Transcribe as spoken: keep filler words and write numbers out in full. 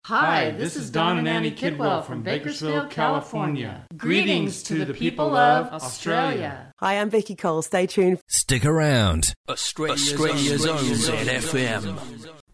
Hi, this is Don and Annie Kidwell from Bakersfield, California. Greetings to the people of Australia. Hi, I'm Vicky Cole. Stay tuned. Stick around. Australia's, Australia's own Z F M.